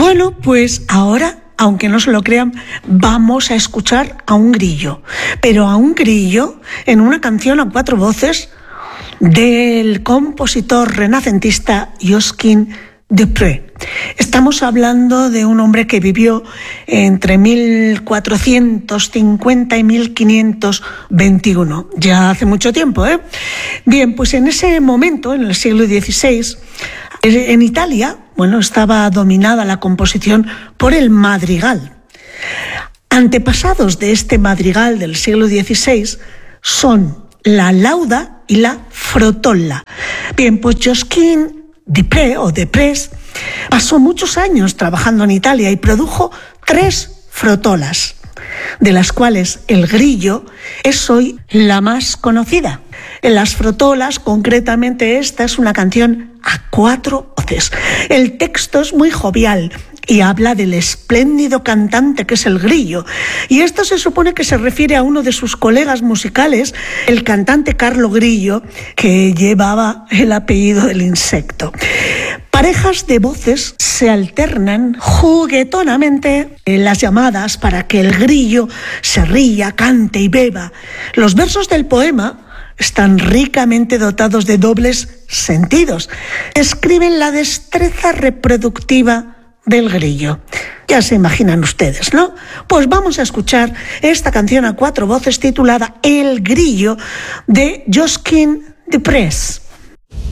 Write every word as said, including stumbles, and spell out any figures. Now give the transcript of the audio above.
Bueno, pues ahora, aunque no se lo crean, vamos a escuchar a un grillo, pero a un grillo en una canción a cuatro voces del compositor renacentista Josquin des Prez. Estamos hablando de un hombre que vivió entre mil cuatrocientos cincuenta y mil quinientos veintiuno, ya hace mucho tiempo, ¿eh? Bien, pues en ese momento, en el siglo dieciséis, en Italia, bueno, estaba dominada la composición por el madrigal. Antepasados de este madrigal del siglo dieciséis son la lauda y la frotolla. Bien, pues Josquin des Prez o des Prez pasó muchos años trabajando en Italia y produjo tres frotolas, de las cuales el grillo es hoy la más conocida. En las frotolas, concretamente esta es una canción a cuatro voces. El texto es muy jovial y habla del espléndido cantante que es el grillo. Y esto se supone que se refiere a uno de sus colegas musicales, el cantante Carlo Grillo, que llevaba el apellido del insecto. Parejas de voces se alternan juguetonamente en las llamadas para que el grillo se ría, cante y beba. Los versos del poema están ricamente dotados de dobles sentidos. Describen la destreza reproductiva del grillo. Ya se imaginan ustedes, ¿no? Pues vamos a escuchar esta canción a cuatro voces titulada El Grillo de Josquin des Prez.